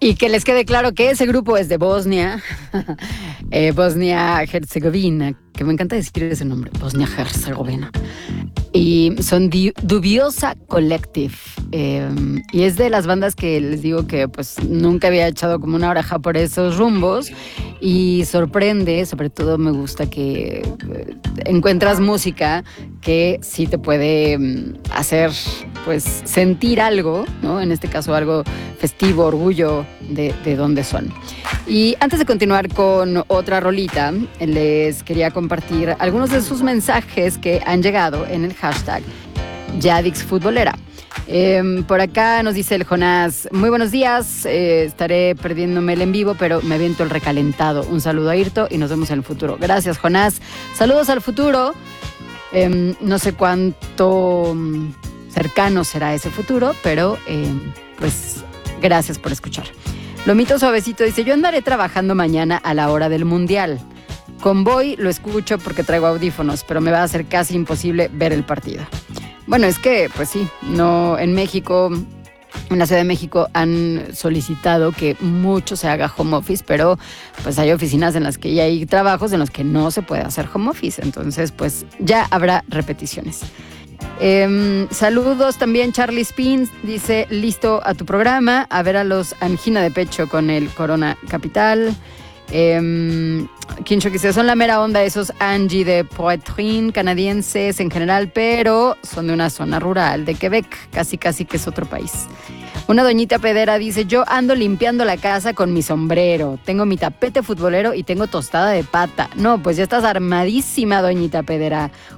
Y que les quede claro que ese grupo es de Bosnia, Bosnia-Herzegovina, que me encanta decir ese nombre, Bosnia-Herzegovina. Y son Dubiosa Collective. Y es de las bandas que les digo que pues nunca había echado como una oreja por esos rumbos. Y sorprende, sobre todo me gusta que encuentras música que sí te puede hacer pues sentir algo, ¿no? En este caso algo festivo, orgullo de dónde son. Y antes de continuar con otra rolita, les quería compartir algunos de sus mensajes que han llegado en el hashtag YadixFutbolera. Por acá nos dice el Jonás: muy buenos días, estaré perdiéndome el en vivo, pero me aviento el recalentado. Un saludo a Irto y nos vemos en el futuro. Gracias, Jonás. Saludos al futuro. No sé cuánto cercano será ese futuro, pero pues gracias por escuchar. Lomito Suavecito dice: yo andaré trabajando mañana a la hora del Mundial. Convoy lo escucho porque traigo audífonos, pero me va a ser casi imposible ver el partido. Bueno, es que, pues sí, no, en México, en la Ciudad de México han solicitado que mucho se haga home office, pero pues hay oficinas en las que ya hay trabajos en los que no se puede hacer home office, entonces pues ya habrá repeticiones. Saludos también, Charlie Spins dice: listo a tu programa, a ver a los angina de pecho con el Corona Capital. Quincho que dice: son la mera onda esos Angie de Poitrine canadienses en general, pero son de una zona rural de Quebec, casi que es otro país. Una doñita pedera dice: yo ando limpiando la casa con mi sombrero, tengo mi tapete futbolero y tengo tostada de pata. No, pues ya estás armadísima, doñita pedera.